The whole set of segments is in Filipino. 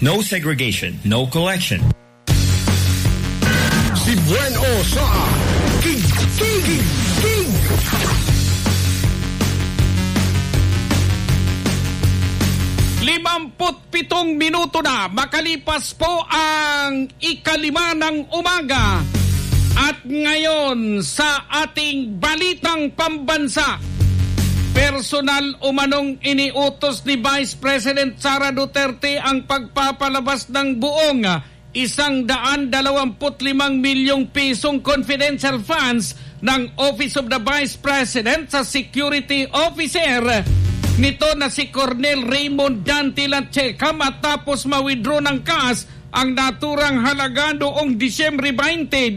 No segregation, no collection. Si Bueno sa King. 57 minuto na makalipas po ang 5:05 ng umaga. At ngayon sa ating balitang pambansa, personal umanong iniutos ni Vice President Sara Duterte ang pagpapalabas ng buong 125 milyong pisong confidential funds ng Office of the Vice President sa security officer nito na si Colonel Raymond Dante Lacheca matapos ma-withdraw ng cash ang naturang halaga noong Disyembre 20,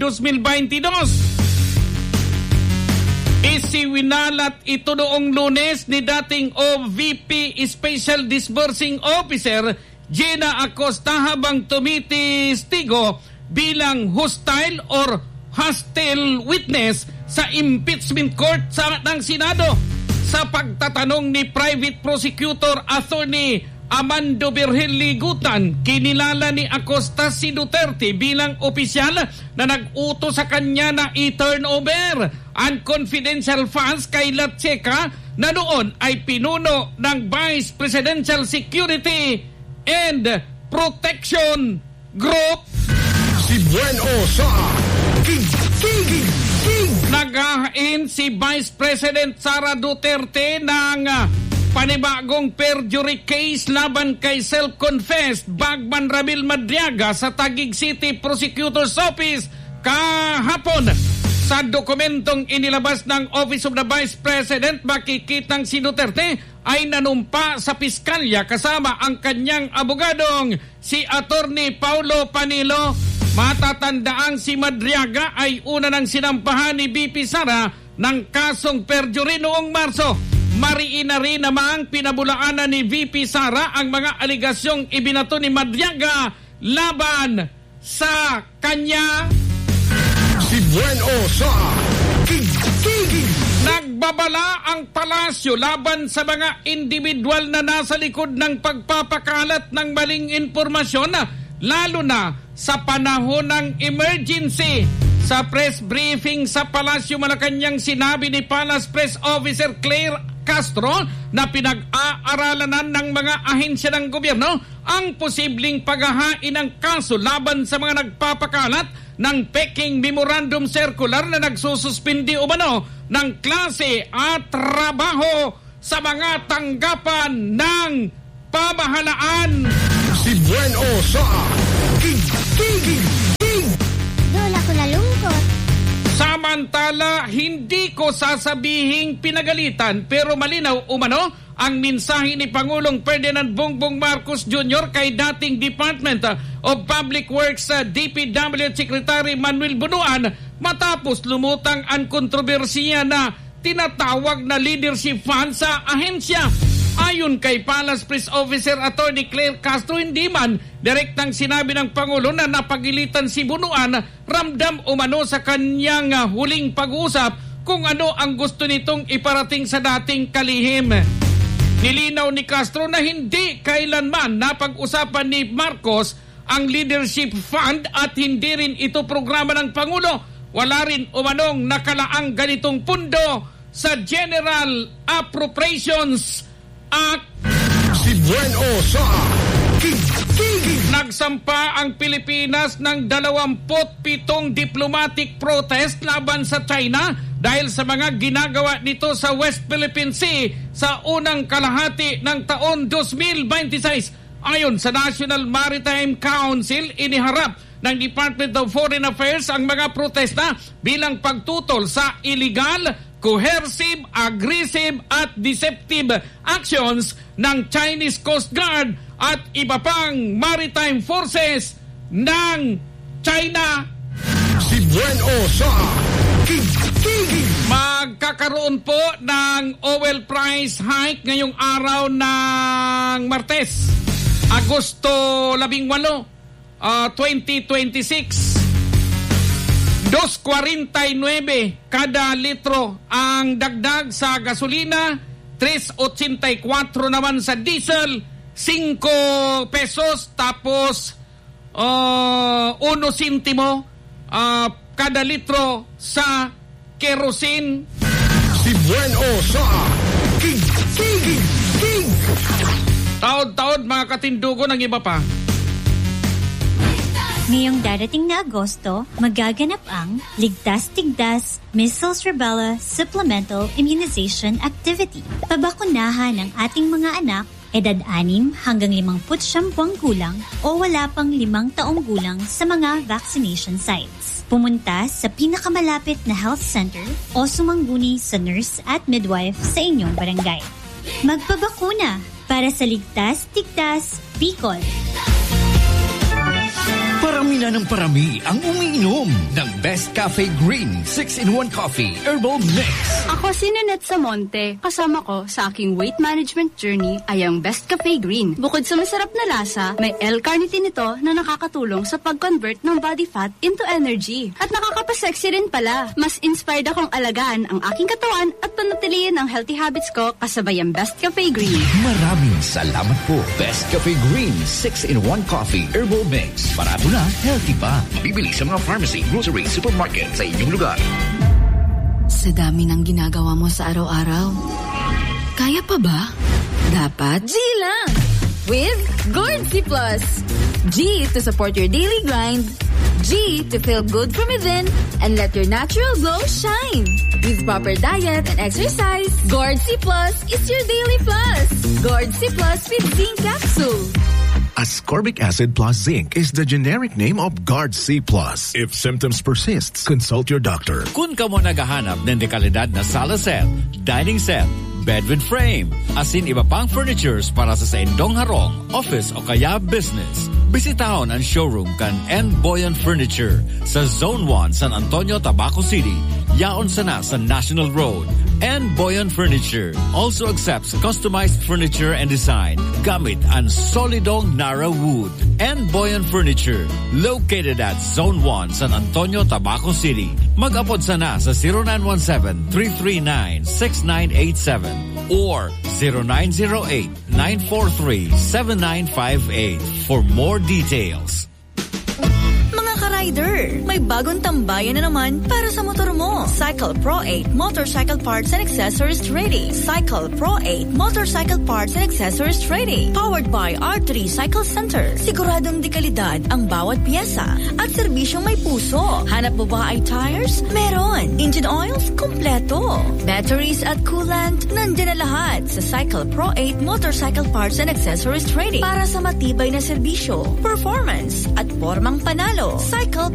2022. Isiwinalat ito noong Lunes ni dating OVP Special Disbursing Officer Gina Acosta habang tumitistigo bilang hostile or hostile witness sa impeachment court ng Senado. Sa pagtatanong ni Private Prosecutor Attorney Amando Virgil Ligutan, kinilala ni Acosta si Duterte bilang opisyal na nag-utos sa kanya na i-turnover ang confidential funds kay Lacheca na noon ay pinuno ng Vice Presidential Security and Protection Group. Si Bueno sa King. Naghahain si Vice President Sara Duterte ng panibagong perjury case laban kay self-confessed Bagman Ramil Madriaga sa Taguig City Prosecutor's Office kahapon. Sa dokumentong inilabas ng Office of the Vice President, makikitang si Duterte ay nanumpa sa piskalya kasama ang kanyang abogadong si Attorney Paulo Panilo. Matatandaang si Madriaga ay una ng sinampahan ni VP Sara ng kasong perjury noong Marso. Mariin na rin namang pinabulaanan ni VP Sara ang mga aligasyong ibinato ni Madriaga laban sa kanya. Si Bueno sa King. Nagbabala ang palasyo laban sa mga individual na nasa likod ng pagpapakalat ng maling impormasyon, lalo na sa panahon ng emergency. Sa press briefing sa Palasyo Malacanang, sinabi ni Palace Press Officer Claire Castro na pinag-aaralan ng mga ahensya ng gobyerno ang posibleng paghahain ng kaso laban sa mga nagpapakalat ng peking memorandum circular na nagsususpindi umano ng klase at trabaho sa mga tanggapan ng pamahalaan. Si Bueno sa King. Lola ko nalungkot. Samantala, hindi ko sasabihing pinagalitan pero malinaw umano ang mensahe ni Pangulong Ferdinand Bongbong Marcos Jr. kay dating Department of Public Works DPW Secretary Manuel Bunuan matapos lumutang ang kontrobersiya na tinatawag na leadership fund sa ahensya. Ayon kay Palace Press Officer Attorney Claire Castro, hindi man direktang sinabi ng Pangulo na napagilitan si Bunuan, ramdam umano sa kanyang huling pag-uusap kung ano ang gusto nitong iparating sa dating kalihim. Nilinaw ni Castro na hindi kailanman napag-usapan ni Marcos ang leadership fund at hindi rin ito programa ng Pangulo. Wala rin umanong nakalaang ganitong pundo sa General Appropriations Act. Si Bueno sa King. Nagsampa ang Pilipinas ng 27 diplomatic protest laban sa China dahil sa mga ginagawa nito sa West Philippine Sea sa unang kalahati ng taon 2026. Ayon sa National Maritime Council, iniharap ng Department of Foreign Affairs ang mga protesta bilang pagtutol sa illegal, coercive, aggressive at deceptive actions ng Chinese Coast Guard at iba pang maritime forces ng China. Si Bueno sa King. Magkakaroon po ng oil price hike ngayong araw ng Martes, Agosto 18, 2026. 2.49 kada litro ang dagdag sa gasolina, 3.84 naman sa diesel, 5 pesos tapos 1 sentimo kada litro sa kerosene. Si Bueno sa King. Taod-taod mga katindugo ng iba pa. Ngayong darating na Agosto, magaganap ang Ligtas-Tigdas Measles Rubella Supplemental Immunization Activity. Pabakunahan ang ating mga anak, edad 6 hanggang 59 buwang gulang o wala pang 5 taong gulang sa mga vaccination sites. Pumunta sa pinakamalapit na health center o sumangguni sa nurse at midwife sa inyong barangay. Magpabakuna para sa Ligtas-Tigdas, Bicol. Parami na ng parami ang umiinom ng Best Cafe Green 6-in-1 Coffee Herbal Mix. Ako si Nanette Samonte. Kasama ko sa aking weight management journey ay ang Best Cafe Green. Bukod sa masarap na lasa, may L-carnitine ito na nakakatulong sa pag-convert ng body fat into energy. At nakakapasexy rin pala. Mas inspired akong alagaan ang aking katawan at panatilihin ang healthy habits ko kasabay ang Best Cafe Green. Maraming salamat po. Best Cafe Green 6-in-1 Coffee Herbal Mix. Barato na, healthy pa. Bibili sa mga pharmacy, grocery, supermarket sa inyong lugar. Sa dami ng ginagawa mo sa araw-araw, kaya pa ba? Dapat G lang! With Gord C+. G to support your daily grind. G to feel good from within and let your natural glow shine. With proper diet and exercise, Gord C+ is your daily plus. Gord C+ with zinc capsule. Ascorbic acid plus zinc is the generic name of Guard C+. If symptoms persist, consult your doctor. Kung ka mo naghahanap ng dekalidad na sala set, dining set, bed with frame, asin iba pang furnitures para sa indong harong, office o kaya business, bisitahon ang showroom kan N. Boyan Furniture sa Zone 1, San Antonio, Tabaco City. Yaon sana sa National Road. N. Boyan Furniture also accepts customized furniture and design gamit ang solidong Nara wood. N. Boyan Furniture, located at Zone 1, San Antonio, Tabaco City. Mag-apod sana sa 0917-339-6987 or 0908-943-7958 for more details. Rider, may bagong tambayan na naman para sa motor mo. Cycle Pro 8 Motorcycle Parts and Accessories Trading. Cycle Pro 8 Motorcycle Parts and Accessories Trading. Powered by R3 Cycle Center. Siguradong dekalidad ang bawat piyesa at serbisyong may puso. Hanap mo ba ay tires? Meron. Engine oils? Kompleto. Batteries at coolant? Nandiyan na lahat sa Cycle Pro 8 Motorcycle Parts and Accessories Trading para sa matibay na serbisyo, performance at formang panalo. Cycle